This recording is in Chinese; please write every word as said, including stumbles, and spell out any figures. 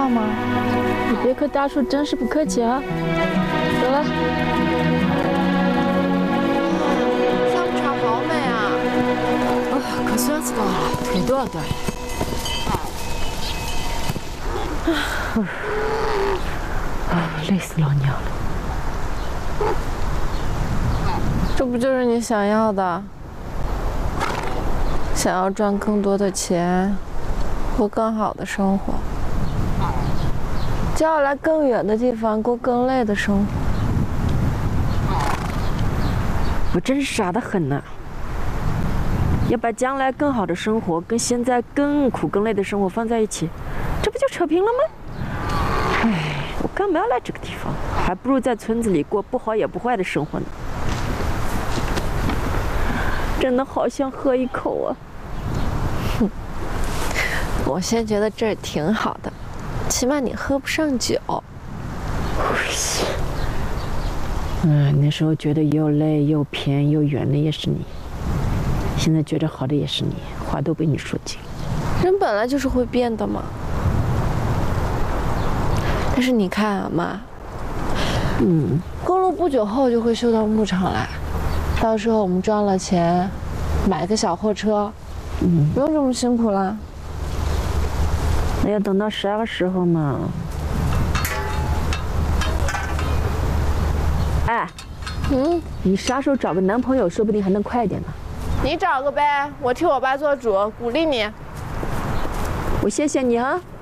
话吗？你别克大叔真是不客气啊。走了。 下午茶好美啊！啊，可酸死了，腿都要断了。 啊，累死老娘了。 这不就是你想要的？想要赚更多的钱，过更好的生活，就要来更远的地方过更累的生活。 我真是傻得很呐！要把将来更好的生活跟现在更苦更累的生活放在一起，这不就扯平了吗？唉，我干嘛要来这个地方？还不如在村子里过不好也不坏的生活呢。真的好想喝一口啊！ 哼，我先觉得这儿挺好的，起码你喝不上酒。 嗯，那时候觉得又累又偏又远的也是你，现在觉得好的也是你，话都被你说尽。 人本来就是会变的嘛。但是你看啊，妈， 嗯， 公路不久后就会修到牧场来，到时候我们赚了钱，买个小货车，嗯，不用这么辛苦了。 那要等到啥个时候嘛？哎， 嗯， 你啥时候找个男朋友，说不定还能快一点呢。 你找个呗，我替我爸做主，鼓励你。 我谢谢你啊。